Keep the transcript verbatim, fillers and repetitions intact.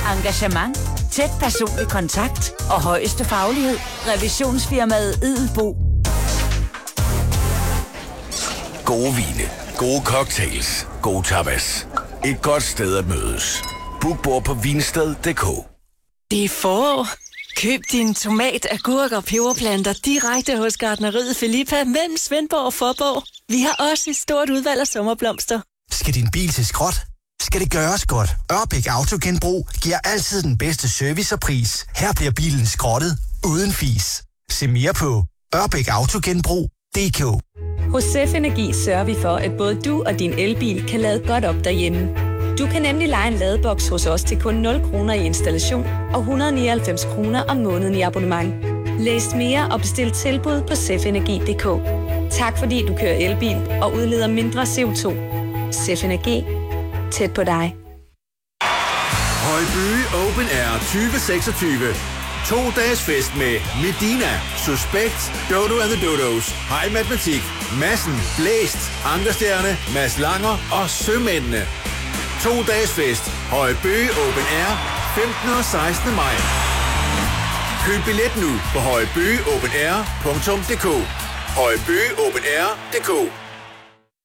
Engagement, tæt personlig kontakt og højeste faglighed. Revisionsfirmaet Edelbo. Gode vine, gode cocktails, gode tapas. Et godt sted at mødes. Book bord på vinsted punktum d k. Det er forår. Køb din tomat, agurk og peberplanter direkte hos Gartneriet Filippa mellem Svendborg og Fåborg. Vi har også et stort udvalg af sommerblomster. Skal din bil til skrot? Skal det gøres godt? Ørbæk Autogenbrug giver altid den bedste service og pris. Her bliver bilen skrottet uden fis. Se mere på ørbæk autogenbrug punktum d k. Hos Sef Energi sørger vi for, at både du og din elbil kan lade godt op derhjemme. Du kan nemlig leje en ladeboks hos os til kun nul kroner i installation og et hundrede og nioghalvfems kroner om måneden i abonnement. Læs mere og bestil tilbud på sef energi punktum d k. Tak fordi du kører elbil og udleder mindre C O to. Sef Energi. Tæt på dig. Højby Open Air tyve seksogtyve. To dages fest med Medina, Suspekt, Dodo and the Dodos, High Matematik, Madsen, Blæst, Ankerstjerne, Mads Langer og Sømændene. To dages fest. Højby Open Air femtende og sekstende maj. Køb billet nu på højby open air punktum d k. højby open air punktum d k.